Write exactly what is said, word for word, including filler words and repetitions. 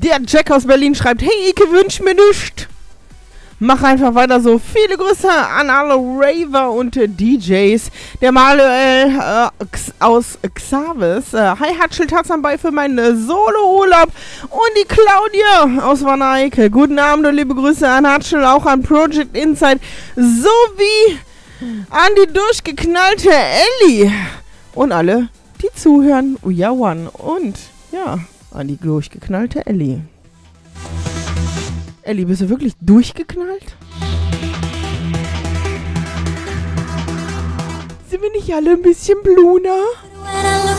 Der Jack aus Berlin schreibt, hey Ike, wünsch mir nichts. Mach einfach weiter so. Viele Grüße an alle Raver und äh, D Js. Der Manuel äh, aus Xavis. Äh, Hi Hatschel, Tarzan bei für meinen äh, Solo-Urlaub. Und die Claudia aus Wanne-Eickel. Guten Abend und liebe Grüße an Hatschel, auch an Project Insight. Sowie an die durchgeknallte Ellie. Und alle, die zuhören. Uja One. Und ja, an die durchgeknallte Ellie. Ellie, bist du wirklich durchgeknallt? Sind wir nicht alle ein bisschen Bluna?